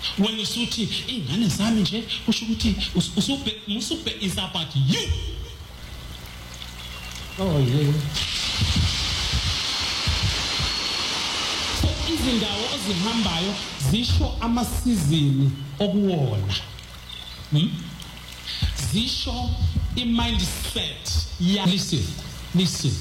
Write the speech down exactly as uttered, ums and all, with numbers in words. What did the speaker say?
When usuthi ingane zami nje usho ukuthi usubhe musubhe is about you. Oh yeah. So izindawo ozihambayo zisho amasizini okuwona. Hmm? Zisho i mindset. Yeah. Listen. Listen.